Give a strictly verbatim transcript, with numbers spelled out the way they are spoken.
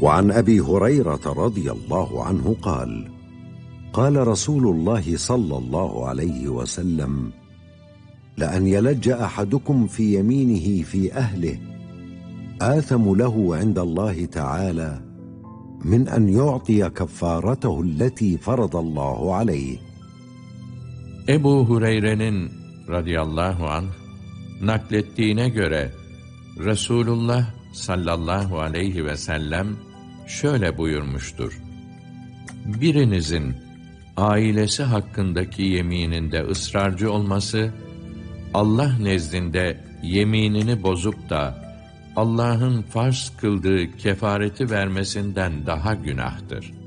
وعن أبي هريرة رضي الله عنه قال: قال رسول الله صلى الله عليه وسلم: لأن يلج أحدكم في يمينه في أهله آثم له عند الله تعالى من أن يعطي كفارته التي فرض الله عليه. Ebu Hureyre'nin radıyallahu anh naklettiğine göre Resulullah sallallahu aleyhi ve sellem şöyle buyurmuştur: birinizin ailesi hakkındaki yemininde ısrarcı olması, Allah nezdinde yeminini bozup da Allah'ın farz kıldığı kefareti vermesinden daha günahtır.